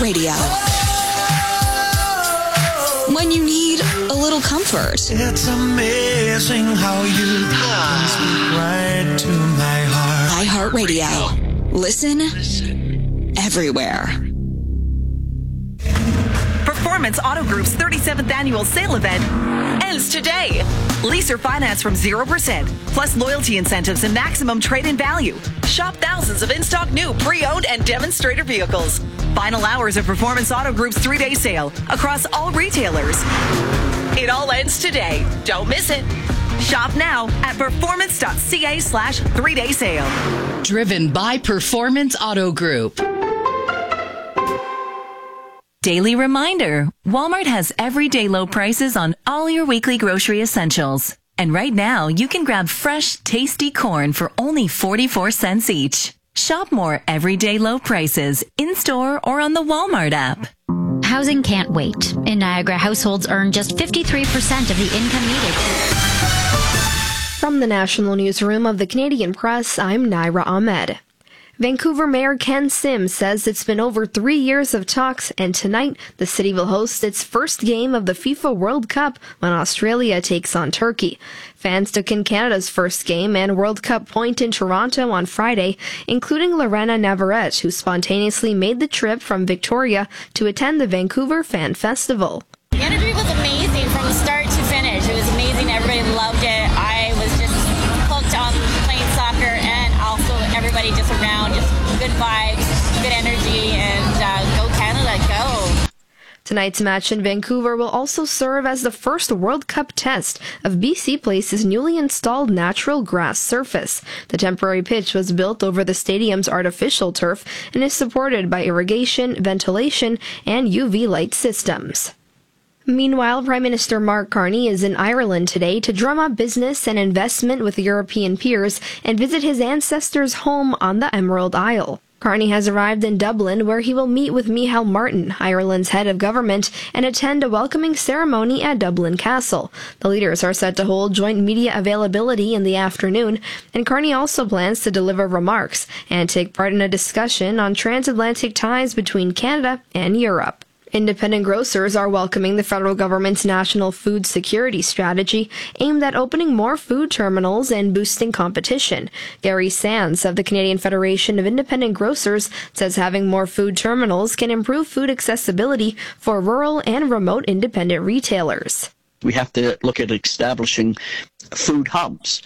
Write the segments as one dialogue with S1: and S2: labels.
S1: Radio. When you need a little comfort.
S2: It's amazing how you speak right to my heart.
S1: iHeartRadio. Listen everywhere.
S3: Performance Auto Group's 37th annual sale event ends today. Lease or finance from 0%, plus loyalty incentives and maximum trade-in value. Shop thousands of in-stock new, pre-owned, and demonstrator vehicles. Final hours of Performance Auto Group's 3-day sale across all retailers. It all ends today. Don't miss it. Shop now at performance.ca/3-day sale.
S4: Driven by Performance Auto Group.
S5: Daily reminder, Walmart has everyday low prices on all your weekly grocery essentials. And right now, you can grab fresh, tasty corn for only 44 cents each. Shop more everyday low prices in-store or on the Walmart app.
S6: Housing can't wait. In Niagara, households earn just 53% of the income needed.
S7: From the National Newsroom of the Canadian Press, I'm Naira Ahmed. Vancouver Mayor Ken Sims says it's been over 3 years of talks, and tonight the city will host its first game of the FIFA World Cup when Australia takes on Turkey. Fans took in Canada's first game and World Cup point in Toronto on Friday, including Lorena Navarrete, who spontaneously made the trip from Victoria to attend the Vancouver Fan Festival.
S8: The energy was amazing from start to finish. It was amazing. Everybody loved it. I was just hooked on playing soccer, and also everybody just around, just good vibes, good energy, and go Canada, go.
S7: Tonight's match in Vancouver will also serve as the first World Cup test of BC Place's newly installed natural grass surface. The temporary pitch was built over the stadium's artificial turf and is supported by irrigation, ventilation, and UV light systems. Meanwhile, Prime Minister Mark Carney is in Ireland today to drum up business and investment with European peers and visit his ancestors' home on the Emerald Isle. Carney has arrived in Dublin, where he will meet with Micheál Martin, Ireland's head of government, and attend a welcoming ceremony at Dublin Castle. The leaders are set to hold joint media availability in the afternoon, and Carney also plans to deliver remarks and take part in a discussion on transatlantic ties between Canada and Europe. Independent grocers are welcoming the federal government's national food security strategy aimed at opening more food terminals and boosting competition. Gary Sands of the Canadian Federation of Independent Grocers says having more food terminals can improve food accessibility for rural and remote independent retailers.
S9: We have to look at establishing food hubs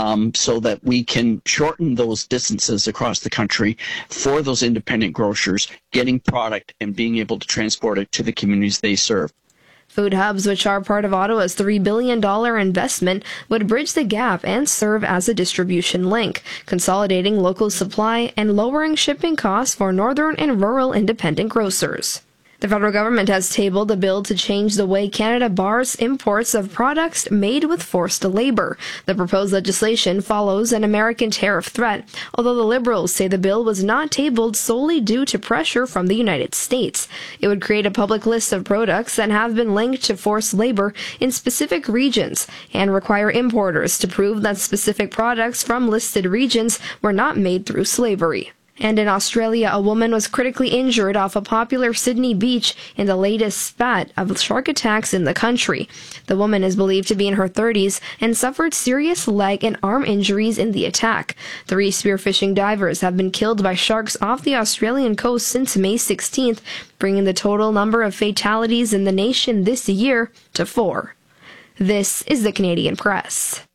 S9: so that we can shorten those distances across the country for those independent grocers, getting product and being able to transport it to the communities they serve.
S7: Food hubs, which are part of Ottawa's $3 billion investment, would bridge the gap and serve as a distribution link, consolidating local supply and lowering shipping costs for northern and rural independent grocers. The federal government has tabled a bill to change the way Canada bars imports of products made with forced labor. The proposed legislation follows an American tariff threat, although the Liberals say the bill was not tabled solely due to pressure from the United States. It would create a public list of products that have been linked to forced labor in specific regions and require importers to prove that specific products from listed regions were not made through slavery. And in Australia, a woman was critically injured off a popular Sydney beach in the latest spat of shark attacks in the country. The woman is believed to be in her 30s and suffered serious leg and arm injuries in the attack. 3 spearfishing divers have been killed by sharks off the Australian coast since May 16th, bringing the total number of fatalities in the nation this year to 4. This is the Canadian Press.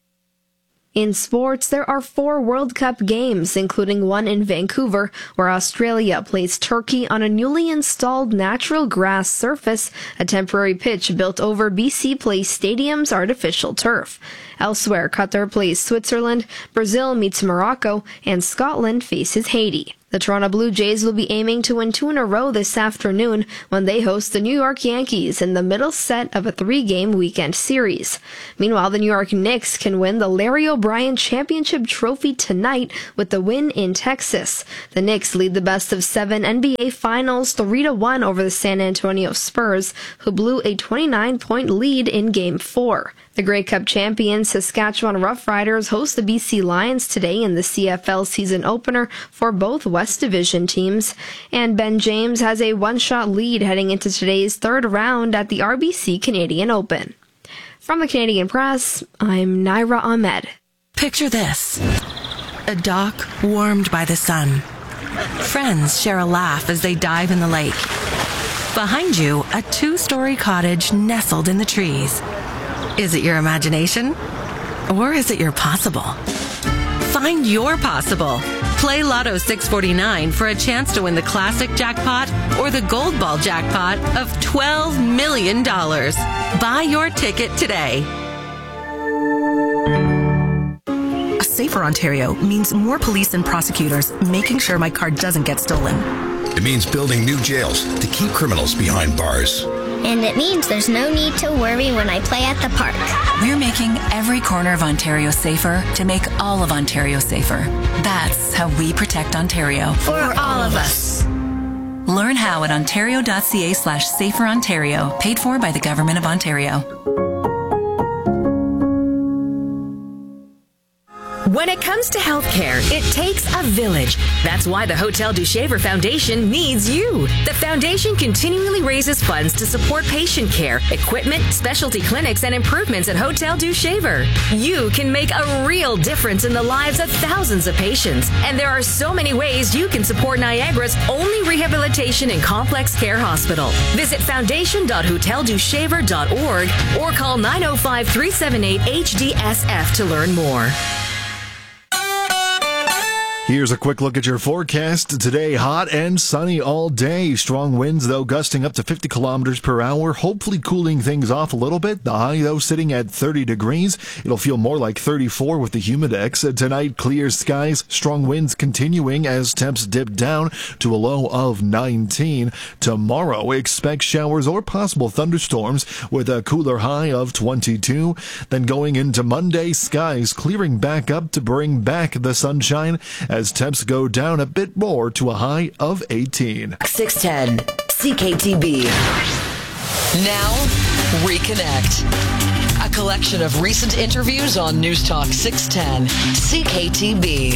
S7: In sports, there are 4 World Cup games, including one in Vancouver, where Australia plays Turkey on a newly installed natural grass surface, a temporary pitch built over BC Place Stadium's artificial turf. Elsewhere, Qatar plays Switzerland, Brazil meets Morocco, and Scotland faces Haiti. The Toronto Blue Jays will be aiming to win 2 in a row this afternoon when they host the New York Yankees in the middle set of a 3-game weekend series. Meanwhile, the New York Knicks can win the Larry O'Brien Championship Trophy tonight with the win in Texas. The Knicks lead the best-of-7 NBA Finals 3-1 over the San Antonio Spurs, who blew a 29-point lead in Game 4. The The Grey Cup champions Saskatchewan Roughriders host the BC Lions today in the CFL season opener for both West Division teams. And Ben James has a one-shot lead heading into today's third round at the RBC Canadian Open. From the Canadian Press, I'm Naira Ahmed.
S10: Picture this. A dock warmed by the sun. Friends share a laugh as they dive in the lake. Behind you, a 2-story cottage nestled in the trees. Is it your imagination? Or is it your possible? Find your possible. Play Lotto 649 for a chance to win the classic jackpot or the gold ball jackpot of $12 million. Buy your ticket today.
S11: A safer Ontario means more police and prosecutors making sure my car doesn't get stolen.
S12: It means building new jails to keep criminals behind bars.
S13: And it means there's no need to worry when I play at the park.
S5: We're making every corner of Ontario safer to make all of Ontario safer. That's how we protect Ontario.
S13: For all of us.
S5: Learn how at ontario.ca/saferontario, paid for by the Government of Ontario.
S14: When it comes to healthcare, it takes a village. That's why the Hotel du Shaver Foundation needs you. The foundation continually raises funds to support patient care, equipment, specialty clinics, and improvements at Hotel du Shaver. You can make a real difference in the lives of thousands of patients. And there are so many ways you can support Niagara's only rehabilitation and complex care hospital. Visit foundation.hoteldushaver.org or call 905-378-HDSF to learn more.
S15: Here's a quick look at your forecast. Today, hot and sunny all day. Strong winds, though, gusting up to 50 kilometers per hour, hopefully cooling things off a little bit. The high, though, sitting at 30 degrees. It'll feel more like 34 with the humidex. Tonight, clear skies, strong winds continuing as temps dip down to a low of 19. Tomorrow, expect showers or possible thunderstorms with a cooler high of 22. Then going into Monday, skies clearing back up to bring back the sunshine as temps go down a bit more to a high of 18.
S14: 610 CKTB.
S4: Now, Reconnect. A collection of recent interviews on News Talk 610 CKTB.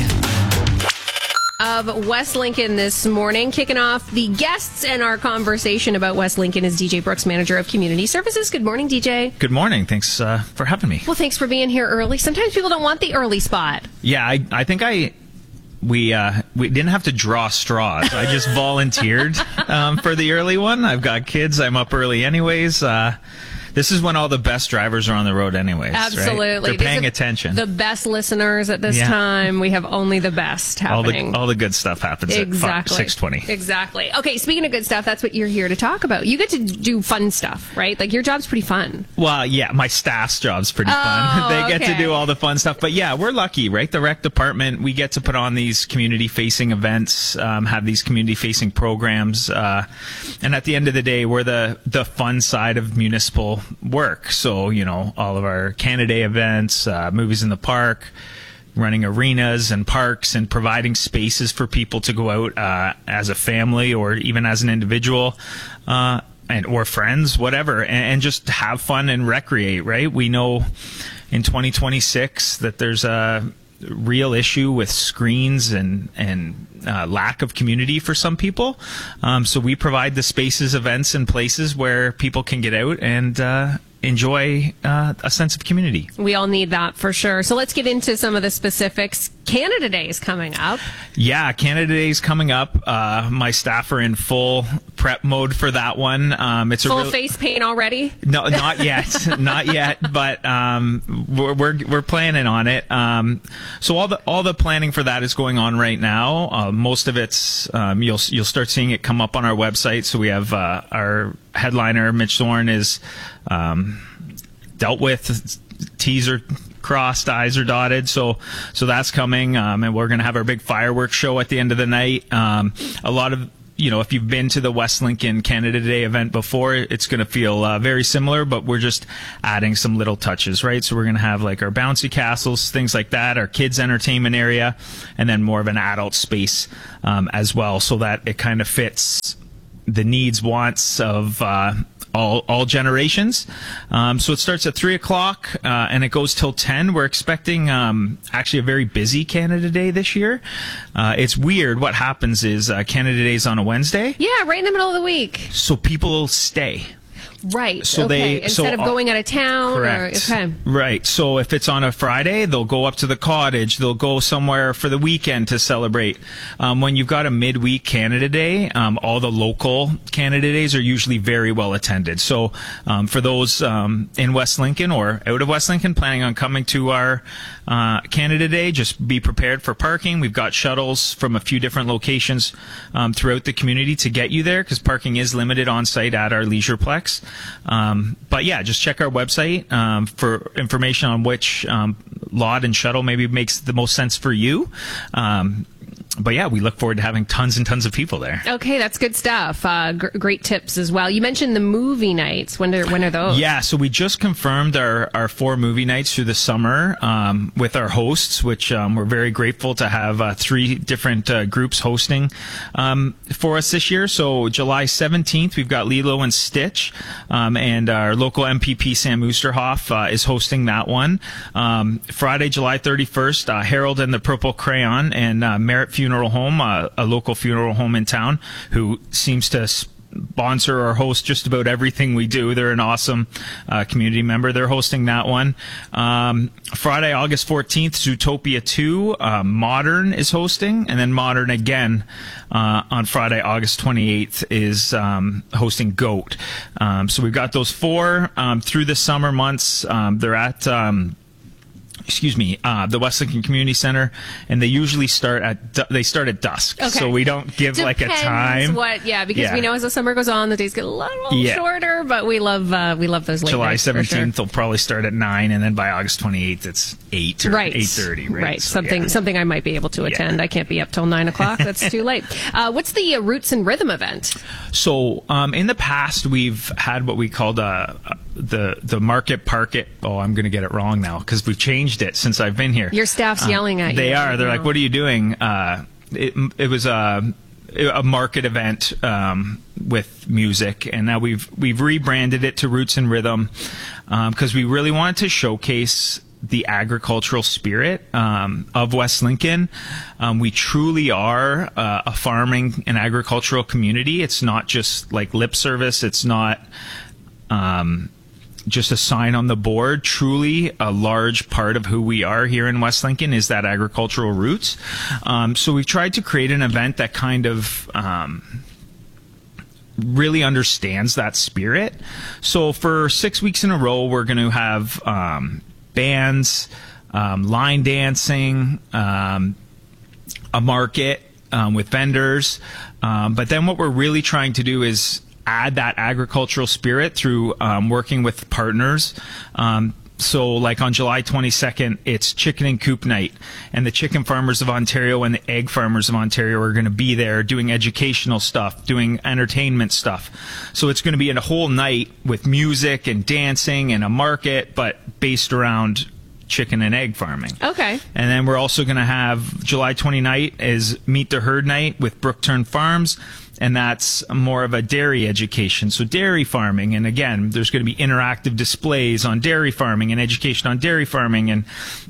S16: Of West Lincoln this morning. Kicking off the guests and our conversation about West Lincoln is DJ Brooks, Manager of Community Services. Good morning, DJ.
S17: Good morning. Thanks for having me.
S16: Well, thanks for being here early. Sometimes people don't want the early spot.
S17: Yeah, I think we didn't have to draw straws. I just volunteered for the early one. I've got kids. I'm up early anyways. This is when all the best drivers are on the road anyways.
S16: Absolutely.
S17: Right? They're paying attention.
S16: The best listeners at this time. We have only the best happening.
S17: All the good stuff happens at 6:20.
S16: Exactly. Okay, speaking of good stuff, that's what you're here to talk about. You get to do fun stuff, right? Like, your job's pretty fun.
S17: Well, yeah, my staff's job's pretty fun. They get to do all the fun stuff. But yeah, we're lucky, right? The rec department, we get to put on these community-facing events, have these community-facing programs. And at the end of the day, we're the fun side of municipal work. So, all of our Canada Day events, movies in the park, running arenas and parks, and providing spaces for people to go out as a family or even as an individual, or friends, whatever, and just have fun and recreate, right? We know in 2026 that there's a real issue with screens and lack of community for some people. So we provide the spaces, events, and places where people can get out and enjoy a sense of community.
S16: We all need that for sure. So let's get into some of the specifics. Canada Day is coming up.
S17: Yeah, Canada Day is coming up. My staff are in full prep mode for that one. It's
S16: full face paint already?
S17: No, not yet, not yet. But we're planning on it. So all the planning for that is going on right now. Most of it's you'll start seeing it come up on our website. So we have our headliner Mitch Thorne is dealt with. T's are crossed, I's are dotted, so that's coming, and we're going to have our big fireworks show at the end of the night. A lot of, if you've been to the West Lincoln Canada Day event before, it's going to feel very similar, but we're just adding some little touches, right? So we're going to have like our bouncy castles, things like that, our kids' entertainment area, and then more of an adult space as well, so that it kind of fits the needs, wants of all generations. So it starts at 3:00 and it goes till 10. We're expecting actually a very busy Canada Day this year. It's weird. What happens is Canada Day is on a Wednesday.
S16: Yeah, right in the middle of the week.
S17: So people stay.
S16: Right.
S17: So
S16: okay. Instead of going out of town.
S17: Correct.
S16: Okay.
S17: Right. So if it's on a Friday, they'll go up to the cottage. They'll go somewhere for the weekend to celebrate. When you've got a midweek Canada Day, all the local Canada Days are usually very well attended. So for those in West Lincoln or out of West Lincoln planning on coming to our Canada Day, just be prepared for parking. We've got shuttles from a few different locations throughout the community to get you there, because parking is limited on site at our Leisureplex. But yeah, just check our website for information on which lot and shuttle maybe makes the most sense for you. But yeah, we look forward to having tons and tons of people there.
S16: Okay, that's good stuff. Great tips as well. You mentioned the movie nights. When are those?
S17: Yeah, so we just confirmed our 4 movie nights through the summer with our hosts, which we're very grateful to have 3 different groups hosting for us this year. So July 17th, we've got Lilo and Stitch, and our local MPP, Sam Oosterhoff, is hosting that one. Friday, July 31st, Harold and the Purple Crayon and Merritt Funeral Home, a local funeral home in town, who seems to sponsor or host just about everything we do. They're an awesome community member. They're hosting that one. Friday, August 14th, Zootopia 2, Modern is hosting, and then Modern again on Friday, August 28th is hosting Goat. So we've got those 4 through the summer months. They're at the West Lincoln Community Center, and they usually start at dusk.
S16: Okay.
S17: So we don't give like a time.
S16: Because we know as the summer goes on, the days get a little shorter, but we love those late
S17: July
S16: nights,
S17: 17th, they'll probably start at 9, and then by August 28th, it's 8 or 8:30.
S16: Right.
S17: So,
S16: something I might be able to attend. I can't be up till 9 o'clock. That's too late. What's the Roots and Rhythm event?
S17: So in the past, we've had what we called the Market Parket. Oh, I'm going to get it wrong now because we've changed it since I've been here.
S16: Your staff's yelling at you.
S17: They are. They're like, "What are you doing?" It was a market event with music, and now we've rebranded it to Roots and Rhythm because we really wanted to showcase the agricultural spirit of West Lincoln. We truly are a farming and agricultural community. It's not just like lip service. It's not just a sign on the board. Truly, a large part of who we are here in West Lincoln is that agricultural roots. So we've tried to create an event that kind of really understands that spirit. So for 6 weeks in a row, we're going to have bands, line dancing, a market with vendors. But then what we're really trying to do is add that agricultural spirit through working with partners. So like on July 22nd, it's Chicken and Coop Night, and the Chicken Farmers of Ontario and the Egg Farmers of Ontario are going to be there doing educational stuff, doing entertainment stuff. So it's going to be a whole night with music and dancing and a market, but based around chicken and egg farming.
S16: Okay.
S17: And then we're also going to have July 29th is Meet the Herd Night with Brookturn Farms, and that's more of a dairy education. So dairy farming, and again, there's going to be interactive displays on dairy farming and education on dairy farming and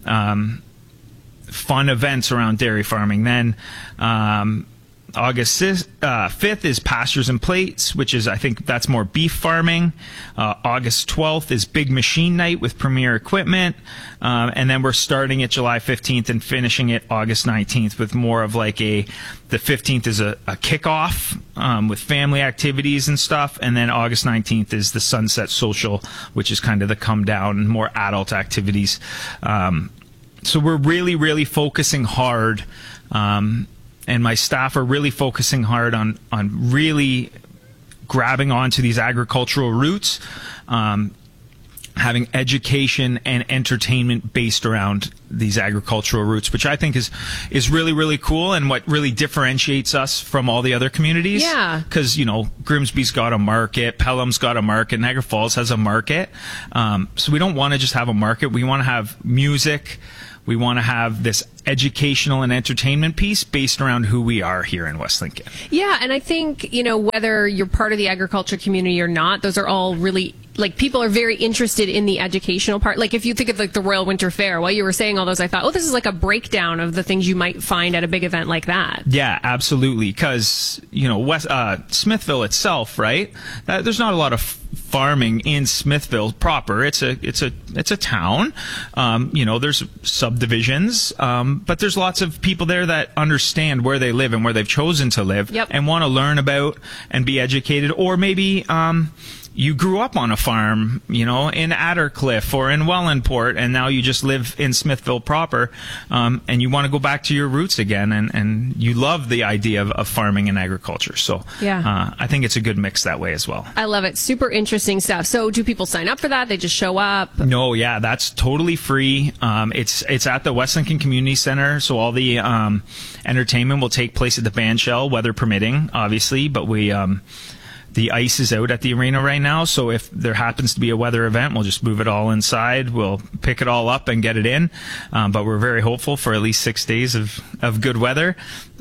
S17: fun events around dairy farming. Then August 5th is Pastures and Plates, which is, I think that's more beef farming. August 12th is Big Machine Night with Premier Equipment. And then we're starting at July 15th and finishing it August 19th with more of like the 15th is a kickoff with family activities and stuff. And then August 19th is the Sunset Social, which is kind of the come down and more adult activities. So we're really, really focusing hard and my staff are really focusing hard on really grabbing onto these agricultural roots, having education and entertainment based around these agricultural roots, which I think is really, really cool and what really differentiates us from all the other communities.
S16: Yeah.
S17: Because, Grimsby's got a market, Pelham's got a market, Niagara Falls has a market. So we don't want to just have a market. We want to have music. we want to have this educational and entertainment piece based around who we are here in West Lincoln.
S16: Yeah, and I think, whether you're part of the agriculture community or not, those are all really, people are very interested in the educational part. Like, if you think of, the Royal Winter Fair, while you were saying all those, I thought, this is like a breakdown of the things you might find at a big event like that.
S17: Yeah, absolutely. Because, Smithville itself, right? There's not a lot of farming in Smithville proper. It's a town. There's subdivisions, but there's lots of people there that understand where they live and where they've chosen to live, and want to learn about and be educated, or maybe you grew up on a farm, in Addercliff or in Wellandport, and now you just live in Smithville proper, and you want to go back to your roots again, and you love the idea of farming and agriculture. So I think it's a good mix that way as well.
S16: I love it. Super interesting stuff. So do people sign up for that? They just show up?
S17: No, yeah, that's totally free. It's at the West Lincoln Community Center, so all the entertainment will take place at the bandshell, weather permitting, obviously, but the ice is out at the arena right now, so if there happens to be a weather event, we'll just move it all inside. We'll pick it all up and get it in, but we're very hopeful for at least 6 days of good weather.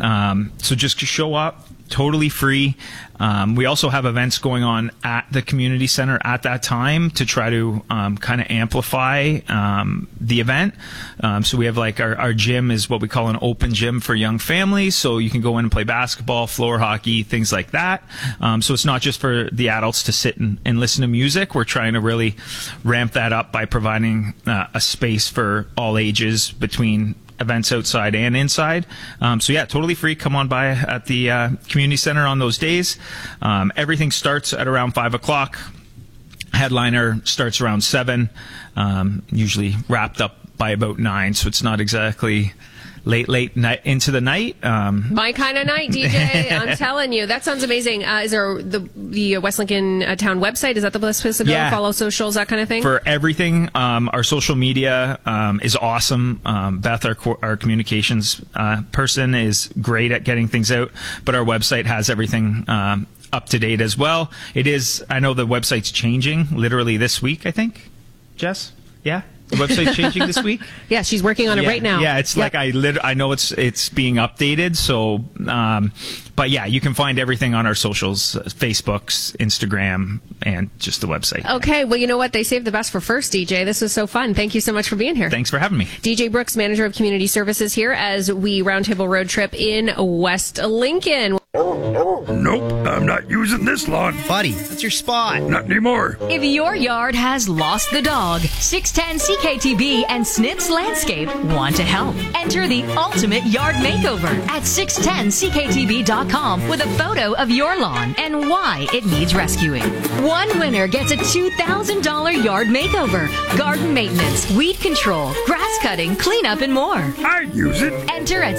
S17: So just show up, totally free. We also have events going on at the community center at that time to try to kind of amplify the event. So we have our gym is what we call an open gym for young families. So you can go in and play basketball, floor hockey, things like that. So it's not just for the adults to sit and listen to music. We're trying to really ramp that up by providing a space for all ages between events outside and inside. So yeah, totally free. Come on by at the community center on those days. Everything starts at around 5 o'clock. Headliner starts around 7, usually wrapped up by about 9. So it's not exactly late night into the night.
S16: My kind of night, DJ. I'm telling you, that sounds amazing. Is there the West Lincoln town website? Is that the best place to go?
S17: Yeah.
S16: Follow socials, that kind of thing?
S17: For everything, our social media is awesome. Beth, our communications person, is great at getting things out, but our website has everything up to date as well. I know the website's changing literally this week, I think. Jess? Yeah? The website's changing this week?
S16: Yeah, she's working on it right now.
S17: Yeah, it's like I know it's being updated. So, but yeah, you can find everything on our socials, Facebooks, Instagram, and just the website.
S16: Okay, well, you know what? They saved the best for first, DJ. This was so fun. Thank you so much for being here.
S17: Thanks for having me.
S16: DJ Brooks, Manager of Community Services, here as we roundtable road trip in West Lincoln.
S18: Nope, I'm not using this lawn.
S19: Buddy, that's your spot.
S18: Not anymore.
S14: If your yard has lost the dog, 610 CKTB and Snips Landscape want to help. Enter the ultimate yard makeover at 610CKTB.com with a photo of your lawn and why it needs rescuing. One winner gets a $2,000 yard makeover, garden maintenance, weed control, grass cutting, cleanup, and more.
S18: I'd use it.
S14: Enter at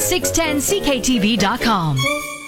S14: 610CKTB.com.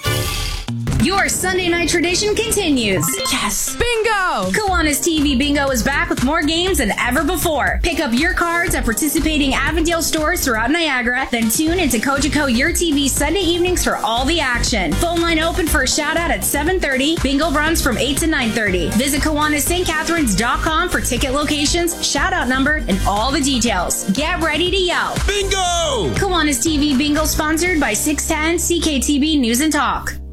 S20: Your Sunday night tradition continues.
S21: Yes! Bingo!
S20: Kiwanis TV Bingo is back with more games than ever before. Pick up your cards at participating Avondale stores throughout Niagara, then tune into Cogeco Your TV Sunday evenings for all the action. Phone line open for a shout-out at 7:30. Bingo runs from 8 to 9:30. Visit KiwanisSt.Catharines.com for ticket locations, shout-out number, and all the details. Get ready to yell.
S18: Bingo!
S20: Kiwanis TV Bingo sponsored by 610 CKTB News and Talk.